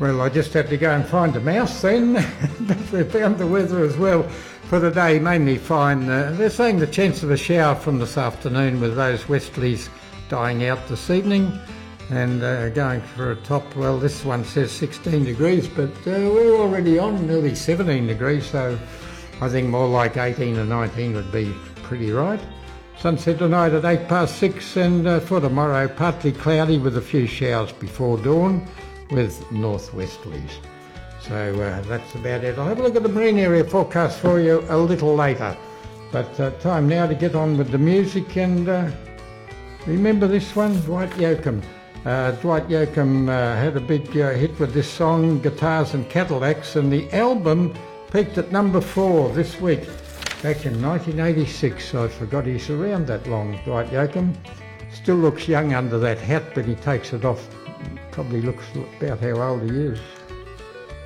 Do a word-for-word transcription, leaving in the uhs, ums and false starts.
Well, I just had to go and find a mouse then, but we found the weather as well for the day, mainly fine. Uh, they're saying the chance of a shower from this afternoon with those westerlies dying out this evening and uh, going for a top, well, this one says sixteen degrees, but uh, we're already on nearly seventeen degrees, so I think more like eighteen or nineteen would be pretty right. Sunset tonight at eight past six, and uh, for tomorrow partly cloudy with a few showers before dawn with northwesterlies. So uh, that's about it. I'll have a look at the marine area forecast for you a little later. But uh, time now to get on with the music, and uh, remember this one, Dwight Yoakam. Uh, Dwight Yoakam uh, had a big uh, hit with this song, Guitars and Cadillacs, and the album peaked at number four this week, back in nineteen eighty-six. I forgot he's around that long, Dwight Yoakam. Still looks young under that hat, but he takes it off. Probably looks about how old he is.